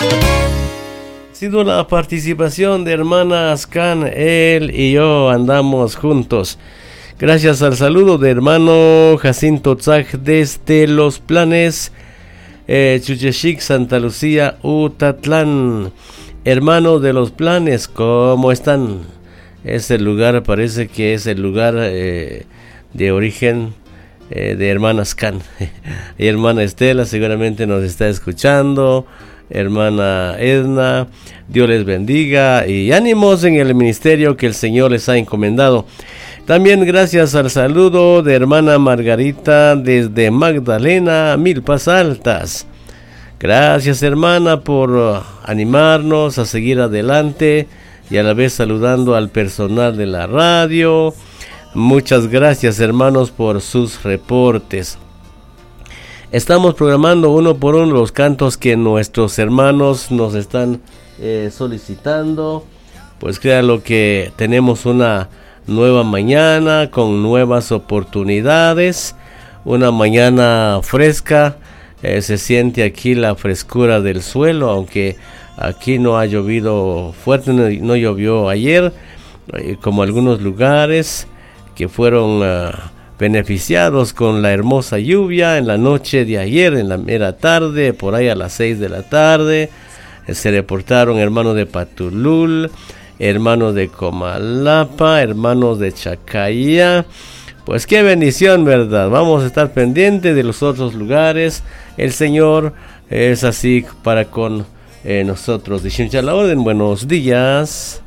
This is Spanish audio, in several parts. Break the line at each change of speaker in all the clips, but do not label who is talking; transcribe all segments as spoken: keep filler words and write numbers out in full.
Ha sido la participación de hermana Ascan, él y yo andamos juntos. Gracias al saludo de hermano Jacinto Tzaj desde Los Planes, eh, Chucheshik, Santa Lucía, Utatlán. Hermano de Los Planes, ¿cómo están? Ese lugar parece que es el lugar eh, de origen eh, de hermana Ascan. Y hermana Estela seguramente nos está escuchando. Hermana Edna, Dios les bendiga y ánimos en el ministerio que el Señor les ha encomendado. También gracias al saludo de hermana Margarita desde Magdalena, Milpas Altas. Gracias hermana por uh, animarnos a seguir adelante y a la vez saludando al personal de la radio. Muchas gracias hermanos por sus reportes. Estamos programando uno por uno los cantos que nuestros hermanos nos están eh, solicitando. Pues créanlo que tenemos una nueva mañana con nuevas oportunidades. Una mañana fresca. Eh, se siente aquí la frescura del suelo, aunque aquí no ha llovido fuerte, no, no llovió ayer, eh, como algunos lugares que fueron Uh, beneficiados con la hermosa lluvia en la noche de ayer, en la mera tarde, por ahí a las seis de la tarde. Eh, se reportaron hermanos de Patulul, hermanos de Comalapa, hermanos de Chacaya. Pues qué bendición, ¿verdad? Vamos a estar pendientes de los otros lugares. El Señor es así para con eh, nosotros. Dichincha la orden, buenos días.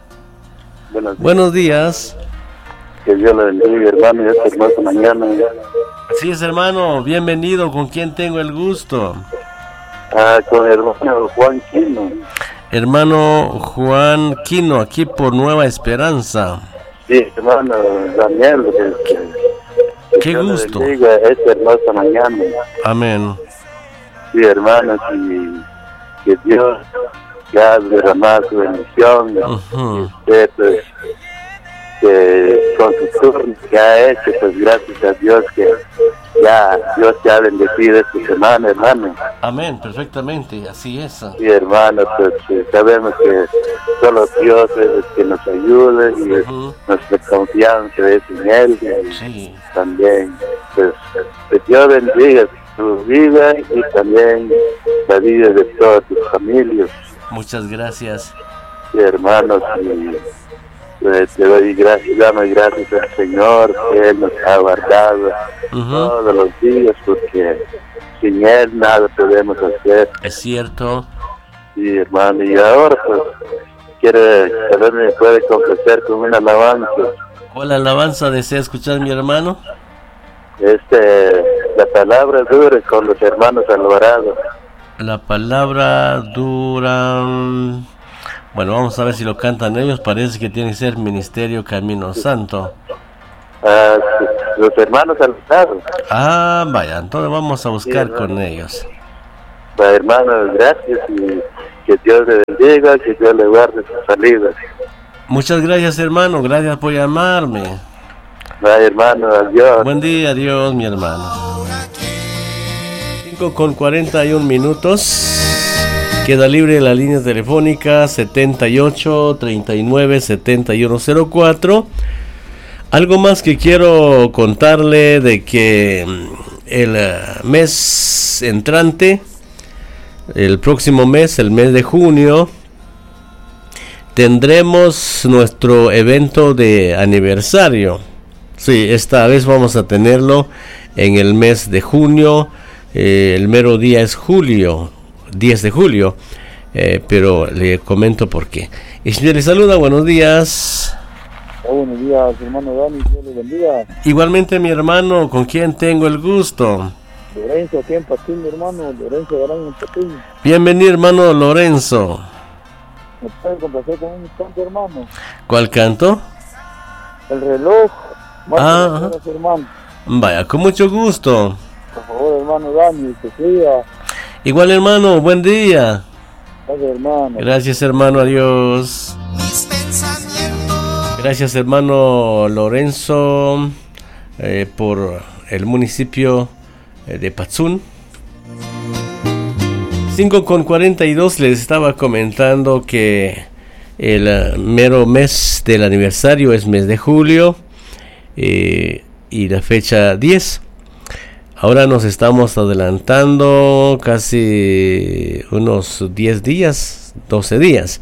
Buenos días.
Buenos días.
Que Dios le bendiga, hermano, y esta hermosa mañana.
Así es, hermano, bienvenido. ¿Con quién tengo el gusto?
Ah, con el hermano Juan Quino.
Hermano Juan Quino, aquí por Nueva Esperanza.
Sí, hermano Daniel. Que, que
Qué
Dios
gusto.
le bendiga esta hermosa mañana.
Amén.
Sí, hermano, que, que Dios ya ha derramado su bendición.
Uh-huh.
Y usted, pues, que con su turno que ha hecho, pues gracias a Dios que ya Dios te ha bendecido esta semana, hermano.
Amén, perfectamente, así es.
Sí, hermano, pues eh, sabemos que solo Dios es el que nos ayuda y uh-huh. nuestra confianza es en Él. Y
sí.
También, pues, que Dios bendiga tu vida y también la vida de todas tus familias.
Muchas gracias.
Sí, hermanos, y Pues te doy gracias, damos gracias al Señor que Él nos ha guardado uh-huh. todos los días, porque sin Él nada podemos hacer.
Es cierto.
Sí, hermano, y ahora pues quiere saber me puede complacer con una alabanza.
¿Cuál alabanza desea escuchar, mi hermano?
Este, la palabra dura con los hermanos Alvarado.
La palabra dura. Bueno, vamos a ver si lo cantan ellos. Parece que tiene que ser Ministerio Camino Santo.
Ah, los hermanos Alvarado.
Ah, vaya, entonces vamos a buscar sí, con ellos.
Pues, hermanos, gracias y que Dios le bendiga, que Dios le guarde sus salidas.
Muchas gracias, hermano, gracias por llamarme.
Bye, hermano, adiós.
Buen día, adiós, mi hermano. cinco con cuarenta y un minutos. Queda libre la línea telefónica setenta y ocho, treinta y nueve, setenta y uno cero cuatro. Algo más que quiero contarle de que el mes entrante, el próximo mes, el mes de junio, tendremos nuestro evento de aniversario. Sí, esta vez vamos a tenerlo en el mes de junio. Eh, el mero día es julio, diez de julio, eh, pero le comento por qué. Y si le saluda, buenos días.
Oh, buenos días, hermano Dani, Dios le bendiga.
Igualmente, mi hermano, ¿con quién tengo el gusto?
Lorenzo, aquí en Patín, mi hermano, Lorenzo Garán en Patín.
Bienvenido, hermano Lorenzo.
¿Me puede complacer con un canto, hermano?
¿Cuál canto?
El reloj.
Ah, hermano. Vaya, con mucho gusto.
Por favor, hermano Dani, que sea.
Igual, hermano, buen día.
Gracias, hermano.
Gracias, hermano, adiós. Gracias, hermano Lorenzo, eh, por el municipio eh, de Patzún. cinco con cuarenta y dos, les estaba comentando que el uh, mero mes del aniversario es mes de julio eh, y la fecha diez. Ahora nos estamos adelantando casi unos diez días, doce días.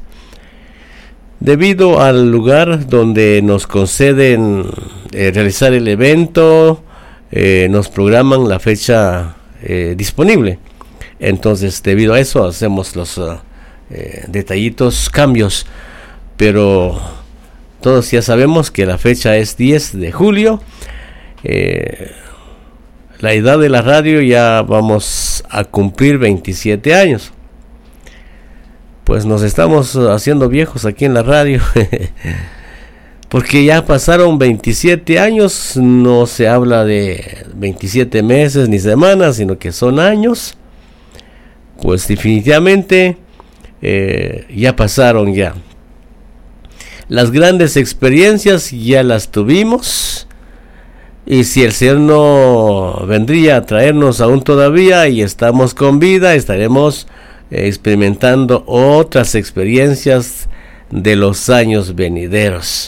Debido al lugar donde nos conceden eh, realizar el evento, eh, nos programan la fecha eh, disponible. Entonces, debido a eso, hacemos los uh, eh, detallitos, cambios. Pero todos ya sabemos que la fecha es diez de julio. Eh, la edad de la radio ya vamos a cumplir veintisiete años. Pues nos estamos haciendo viejos aquí en la radio. Porque ya pasaron veintisiete años. No se habla de veintisiete meses ni semanas, sino que son años. Pues definitivamente eh, ya pasaron ya. Las grandes experiencias ya las tuvimos. Y si el Señor no vendría a traernos aún todavía y estamos con vida, estaremos eh, experimentando otras experiencias de los años venideros.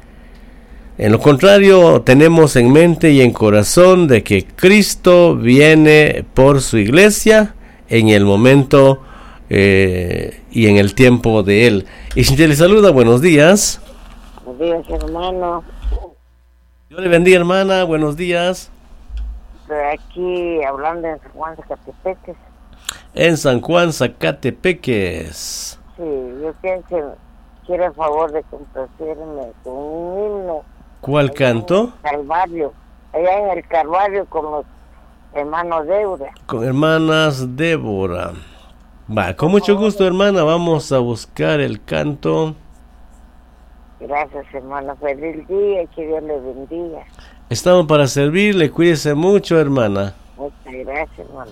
En lo contrario, tenemos en mente y en corazón de que Cristo viene por su iglesia en el momento eh, y en el tiempo de Él. Y si te le saluda, buenos días.
Buenos días, hermano.
Dios le bendiga, hermana, buenos días.
Estoy aquí hablando en San Juan, Zacatepeques.
En San Juan, Zacatepeques.
Sí, yo quiero que quiero el favor de complacerme con un himno.
¿Cuál canto?
En el Calvario, allá en el Calvario con los hermanos Débora.
Con hermanas Débora. Va, con mucho gusto, hermana, vamos a buscar el canto.
Gracias, hermano. Feliz día y que Dios le bendiga.
Estamos para servirle, cuídese mucho, hermana.
Muchas gracias, hermano.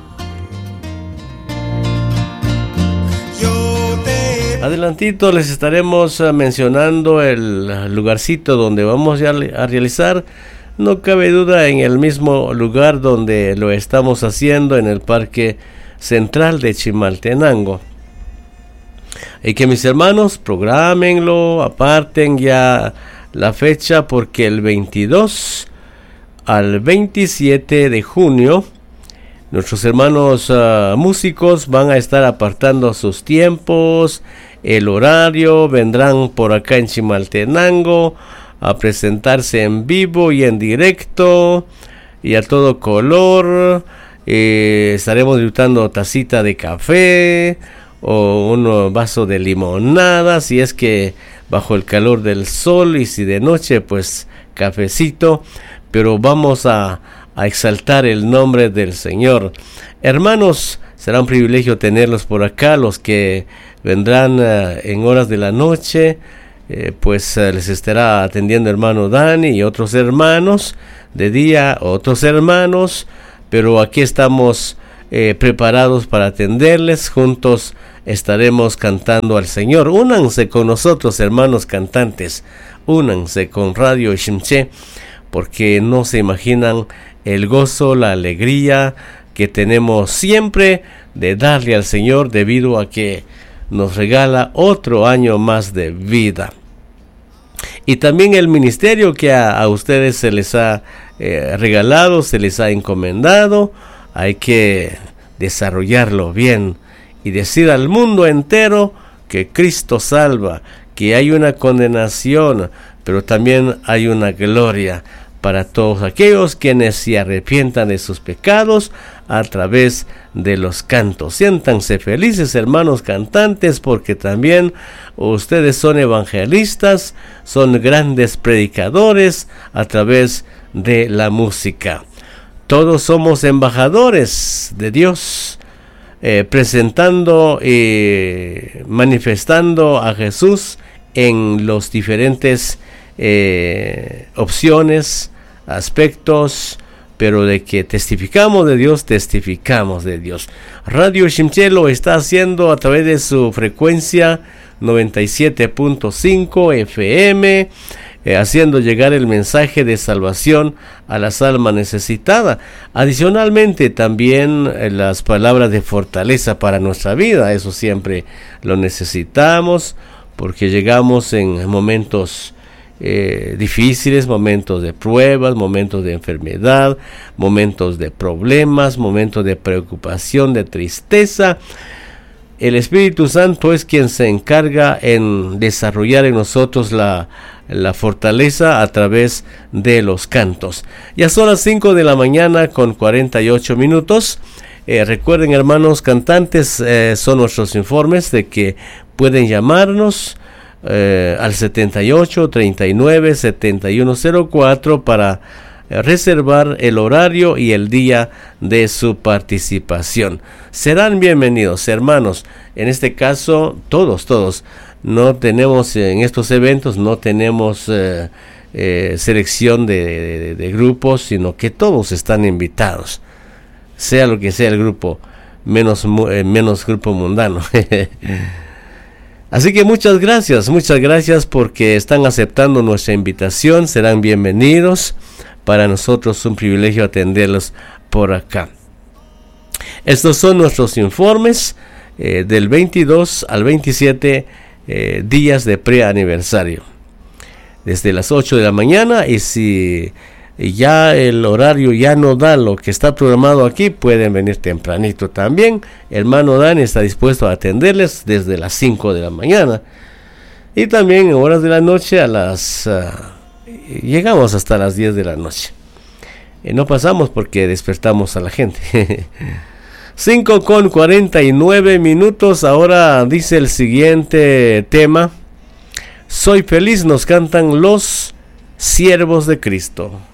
Adelantito les estaremos uh, mencionando el lugarcito donde vamos a, a realizar. No cabe duda, en el mismo lugar donde lo estamos haciendo, en el Parque Central de Chimaltenango. Y que mis hermanos programenlo, aparten ya la fecha, porque el veintidós al veintisiete de junio nuestros hermanos uh, músicos van a estar apartando sus tiempos, el horario, vendrán por acá en Chimaltenango a presentarse en vivo y en directo y a todo color. Eh, estaremos disfrutando tacita de café o un vaso de limonada, si es que bajo el calor del sol, y si de noche pues cafecito, pero vamos a, a exaltar el nombre del Señor. Hermanos, será un privilegio tenerlos por acá. Los que vendrán uh, en horas de la noche, eh, pues uh, les estará atendiendo hermano Dani y otros hermanos, de día otros hermanos, pero aquí estamos eh, preparados para atenderles. Juntos estaremos cantando al Señor. Únanse con nosotros, hermanos cantantes, únanse con Radio Shimche, porque no se imaginan el gozo, la alegría que tenemos siempre de darle al Señor, debido a que nos regala otro año más de vida. Y también el ministerio que a, a ustedes se les ha eh, regalado, se les ha encomendado, hay que desarrollarlo bien y decir al mundo entero que Cristo salva, que hay una condenación, pero también hay una gloria para todos aquellos quienes se arrepientan de sus pecados a través de los cantos. Siéntanse felices, hermanos cantantes, porque también ustedes son evangelistas, son grandes predicadores a través de la música. Todos somos embajadores de Dios, eh, presentando y eh, manifestando a Jesús en los diferentes eh, opciones, aspectos, pero de que testificamos de Dios, testificamos de Dios. Radio Shimche lo está haciendo a través de su frecuencia noventa y siete punto cinco F M, eh, haciendo llegar el mensaje de salvación a las almas necesitadas. Adicionalmente, también eh, las palabras de fortaleza para nuestra vida, eso siempre lo necesitamos, porque llegamos en momentos eh, difíciles, momentos de pruebas, momentos de enfermedad, momentos de problemas, momentos de preocupación, de tristeza. El Espíritu Santo es quien se encarga en desarrollar en nosotros la, la fortaleza a través de los cantos. Ya son las cinco de la mañana con cuarenta y ocho minutos. Eh, recuerden, hermanos cantantes, eh, son nuestros informes de que pueden llamarnos eh, al setenta y ocho, treinta y nueve, setenta y uno cero cuatro para reservar el horario y el día de su participación. Serán bienvenidos, hermanos. En este caso, todos, todos. No tenemos en estos eventos, no tenemos eh, eh, selección de, de, de grupos, sino que todos están invitados. Sea lo que sea el grupo, menos, eh, menos grupo mundano. Así que muchas gracias, muchas gracias porque están aceptando nuestra invitación. Serán bienvenidos. Para nosotros es un privilegio atenderlos por acá. Estos son nuestros informes eh, del veintidós al veintisiete eh, días de preaniversario. Desde las ocho de la mañana, y si ya el horario ya no da lo que está programado aquí, pueden venir tempranito también. Hermano Dani está dispuesto a atenderles desde las cinco de la mañana. Y también en horas de la noche a las... Uh, llegamos hasta las diez de la noche. Eh, no pasamos porque despertamos a la gente. cinco con cuarenta y nueve minutos. Ahora dice el siguiente tema. Soy feliz, nos cantan los siervos de Cristo.